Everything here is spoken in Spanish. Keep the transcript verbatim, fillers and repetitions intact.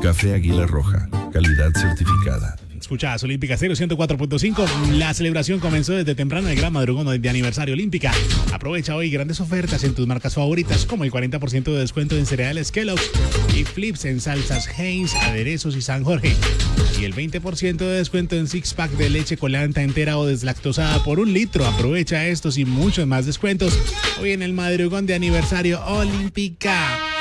Café Águila Roja, calidad certificada. Escuchas Olímpica Stereo ciento cuatro punto cinco. La celebración comenzó desde temprano el gran madrugón de aniversario Olímpica. Aprovecha hoy grandes ofertas en tus marcas favoritas, como el cuarenta por ciento de descuento en cereales Kellogg's y flips en salsas Heinz, aderezos y San Jorge. Y el veinte por ciento de descuento en six pack de leche colanta entera o deslactosada por un litro. Aprovecha estos y muchos más descuentos hoy en el madrugón de aniversario Olímpica.